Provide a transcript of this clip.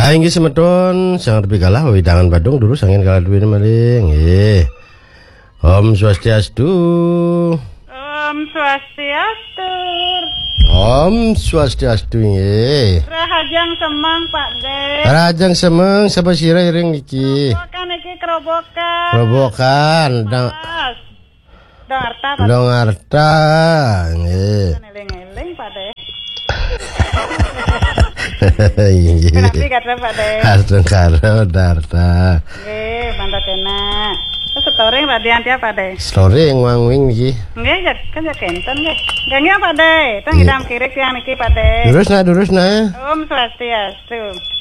Inggih semeton sangat kalah widangan Badung dulu sangin kalah duwin maling. Om Swastiastu. Om Swastiastu. Om Swastiastu nggih. Rahajang semang Pak De. Rajang semeng sapa sira iring iki? Kerobokan iki kerobokan. Kerobokan dang Arta Pak. dong arta nggih. Eling-eling Pak De. Inggih. Kenapa kata Pak De? Arta karo darta. Nggih, mantap enak. Terus storing radian dia Pak De. Story ngwang-wing iki. Nggih, kan ya kenten nggih. Nggih Pak De. Tang idam kiri yang niki Pak De. Durus na. Om Swastiastu.